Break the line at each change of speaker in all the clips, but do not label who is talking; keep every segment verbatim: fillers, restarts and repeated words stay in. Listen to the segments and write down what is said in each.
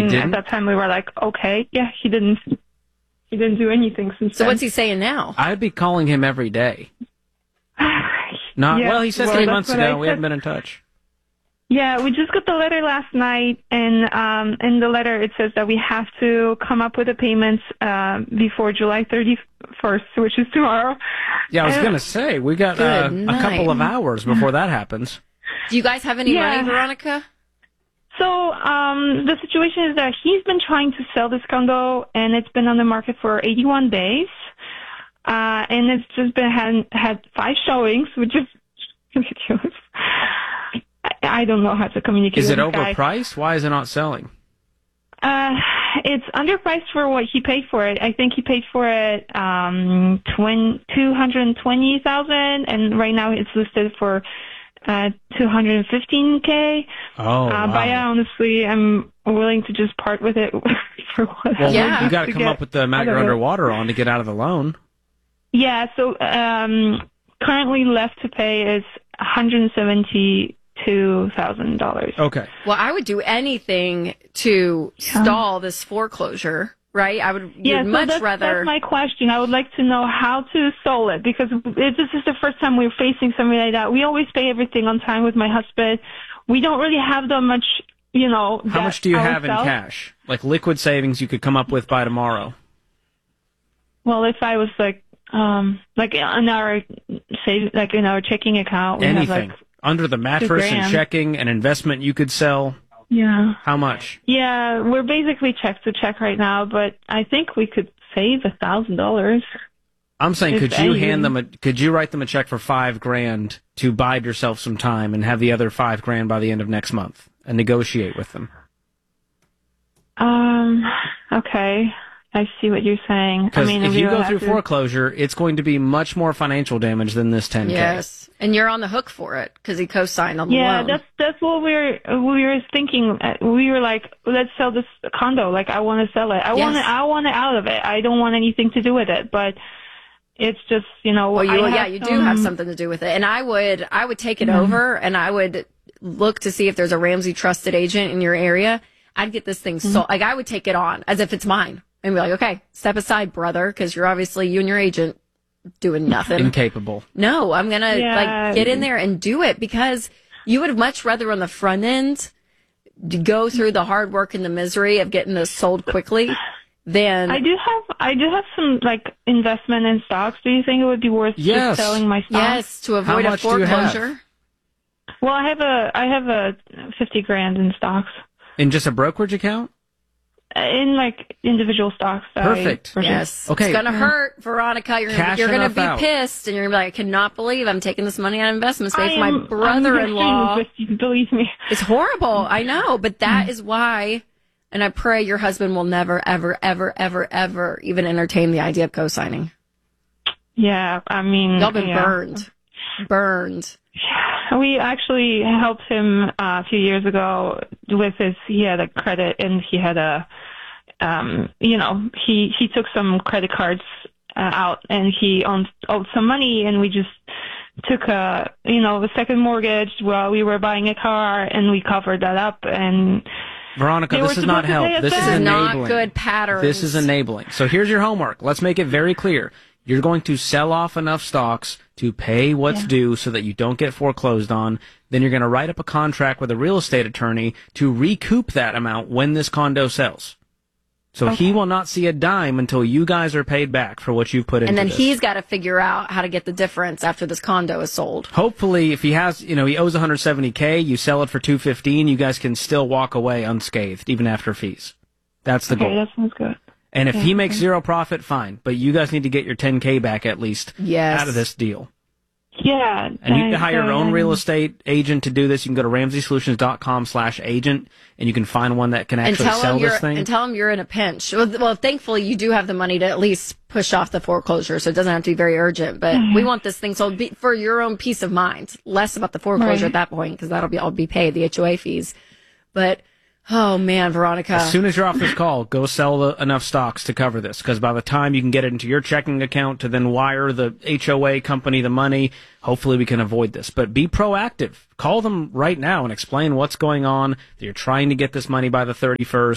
And
didn't?
at that time, we were like, okay, yeah, he didn't. He didn't do anything since
So
then.
what's he saying now?
I'd be calling him every day. Not
Yeah,
well. He said
well,
three
that's
months
what I
ago. We
said.
haven't been in touch.
Yeah, we just got the letter last night, and um, in the letter it says that we have to come up with the payments uh, before July thirty-first, which is tomorrow.
Yeah, I was
Uh,
gonna say we got uh,
Good
a couple
night.
of hours before that happens.
Do you guys have any
Yeah.
money, Veronica?
So um, the situation is that he's been trying to sell this condo, and it's been on the market for eighty-one days, uh, and it's just been had, had five showings, which is ridiculous. I, I don't know how to communicate
Is
with
it
this guy.
overpriced? Why is it not selling?
Uh, it's underpriced for what he paid for it. I think he paid for it um, two hundred twenty thousand, and right now it's listed for uh, two hundred fifteen k.
Oh,
Uh,
wow.
but yeah, honestly, I'm willing to just part with it for what.
Well,
Yeah.
you got to
to
come
get
up with the amount
out
you're
of it.
underwater on to get out of the loan.
Yeah, so um, currently left to pay is one hundred seventy-two thousand dollars.
Okay.
Well, I would do anything to stall this foreclosure, right? I would
Yeah,
you'd
so
much
that's,
rather.
that's my question. I would like to know how to solve it, because it, this is the first time we're facing something like that. We always pay everything on time with my husband. We don't really have that much, you know.
How
debt
much do you have in
ourselves.
cash? Like liquid savings you could come up with by tomorrow?
Well, if I was like, um, like in our save, like in our checking account, we
Anything.
have like,
Under the mattress and
grand.
checking, an investment you could sell.
yeah.
How much?
Yeah, we're basically check to check right now, but I think we could save a thousand dollars.
I'm saying,
If
could you
anything.
hand them a, could you write them a check for five grand to bide yourself some time and have the other five grand by the end of next month and negotiate with them?
Um. Okay, I see what you're saying. I
Because
mean,
if
we
you
will
go
have
through
to-
foreclosure, it's going to be much more financial damage than this ten K.
Yes, and you're on the hook for it because he co-signed on the
Yeah,
loan.
that's that's what we're we were thinking. Uh, We were like, let's sell this condo. Like, I want to sell it. I
Yes.
want it. I want it out of it. I don't want anything to do with it. But it's just, you know.
Well, you,
I
yeah,
have
you do
some-
have something to do with it, and I would, I would take it
Mm-hmm.
over, and I would look to see if there's a Ramsey trusted agent in your area. I'd get this thing
Mm-hmm.
sold. Like I would take it on as if it's mine, and be like, okay, step aside, brother, because you're obviously you and your agent doing nothing.
Incapable.
No, I'm gonna
Yeah.
like get in there and do it because you would much rather on the front end d- go through the hard work and the misery of getting this sold quickly than
I do have I do have some like investment in stocks. Do you think it would be worth
Yes.
just selling my stocks?
yes to avoid a
much do you have?
foreclosure.
Well, I have a I have a fifty grand in stocks,
In just a brokerage account?
in like individual stocks. that I
Perfect.
purchased.
Yes.
Okay.
It's going to hurt, Veronica. You're,
Cash
you're going to
enough
be
out.
pissed, and you're going to be like, I cannot believe I'm taking this money out of investment space.
I
My
am-
brother-in-law.
I'm with you, believe me.
It's horrible. I know, but
Mm.
that is why, and I pray your husband will never, ever, ever, ever, ever even entertain the idea of co-signing.
Yeah, I mean,
Y'all been
yeah.
burned. Burned.
We actually helped him uh, a few years ago with his. He had a credit, and he had a, um, you know, he he took some credit cards uh, out, and he owed, owed some money, and we just took a, you know, a second mortgage while we were buying a car, and we covered that up, and.
Veronica,
They
this
were
is not
supposed to
help.
pay us
This
back.
is
This is not
enabling.
good patterns.
This is enabling. So here's your homework. Let's make it very clear. You're going to sell off enough stocks to pay what's
Yeah.
due so that you don't get foreclosed on. Then you're going to write up a contract with a real estate attorney to recoup that amount when this condo sells. So he will not see a dime until you guys are paid back for what you've put into
And then
this.
he's got to figure out how to get the difference after this condo is sold.
Hopefully, if he has, you know, he owes one hundred seventy K, you sell it for two fifteen, you guys can still walk away unscathed, even after fees. That's the
Okay,
goal.
that sounds good.
And if
Yeah,
he makes
okay.
zero profit, fine. But you guys need to get your ten K back at least
Yes.
out of this deal.
Yeah.
And you can
I-
hire your own
um,
real estate agent to do this. You can go to ramsey solutions dot com slash agent, and you can find one that can
And
actually
tell
sell
him you're
this thing.
and tell him you're in a pinch. Well, th- well, thankfully you do have the money to at least push off the foreclosure, so it doesn't have to be very urgent. But we want this thing sold be, for your own peace of mind, less about the foreclosure
Right.
at that point because that'll be all be paid the H O A fees. But oh man, Veronica,
As soon as you're off this call, go sell the, enough stocks to cover this, because by the time you can get it into your checking account to then wire the H O A company the money, hopefully we can avoid this. But be proactive. Call them right now and explain what's going on, that you're trying to get this money by the thirty-first,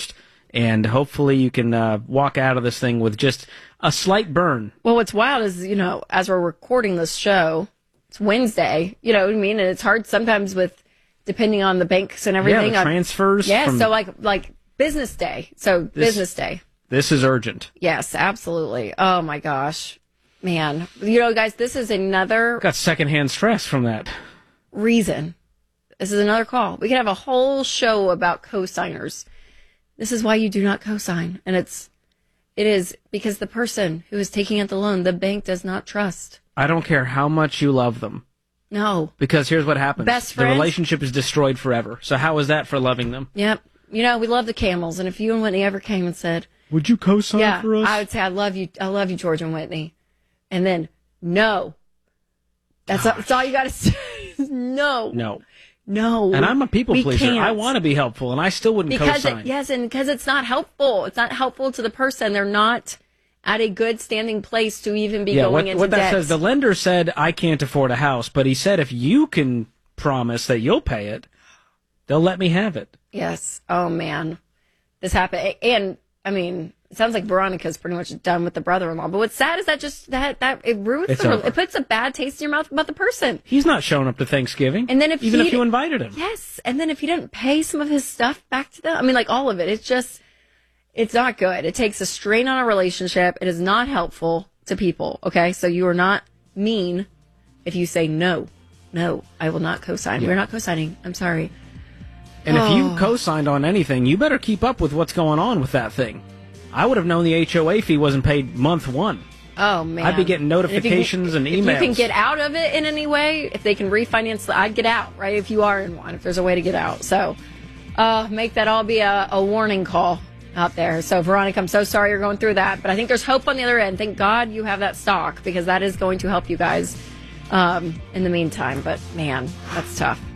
and hopefully you can uh, walk out of this thing with just a slight burn.
Well, what's wild is, you know, as we're recording this show, it's Wednesday, you know what I mean? And it's hard sometimes with, depending on the banks and everything.
Yeah, the transfers.
Yeah,
from,
so like like business day. So
this,
business day.
This is urgent.
Yes, absolutely. Oh, my gosh. Man. You know, guys, this is another...
Got secondhand stress from that.
Reason. This is another call. We could have a whole show about co-signers. This is why you do not co-sign. And it's, it is because the person who is taking out the loan, the bank does not trust.
I don't care how much you love them.
No.
Because here's what happens.
Best friends.
The relationship is destroyed forever. So how is that for loving them?
Yep. You know, we love the Camels. And if you and Whitney ever came and said...
Would you co-sign
yeah,
for us?
I would say, I love you. I love you, George and Whitney. And then, no. That's, all, that's all you got to say. No.
No.
No.
And I'm a people
we
pleaser.
Can't.
I want to be helpful, and I still wouldn't
because
co-sign.
It, yes, and because it's not helpful. It's not helpful to the person. They're not at a good standing place to even be
yeah,
going
what,
into
what that
debt.
says, the lender said, I can't afford a house, but he said if you can promise that you'll pay it, they'll let me have it.
Yes. Oh, man. This happened. And, I mean... It sounds like Veronica's pretty much done with the brother-in-law. But what's sad is that just that that it ruins
It's
the
over.
it puts a bad taste in your mouth about the person.
He's not showing up to Thanksgiving.
And then if
even
he,
if you invited him.
Yes. And then if you didn't pay some of his stuff back to them, I mean, like all of it, it's just it's not good. It takes a strain on a relationship. It is not helpful to people. Okay, so you are not mean if you say no, no, I will not co-sign. Yeah. We're not co-signing. I'm sorry.
And
oh.
if you co-signed on anything, you better keep up with what's going on with that thing. I would have known the H O A fee wasn't paid month one.
Oh, man.
I'd be getting notifications
and,
and emails.
If you can get out of it in any way, if they can refinance, I'd get out, right? If you are in one, if there's a way to get out. So uh, make that all be a, a warning call out there. So, Veronica, I'm so sorry you're going through that. But I think there's hope on the other end. Thank God you have that stock because that is going to help you guys um, in the meantime. But, man, that's tough.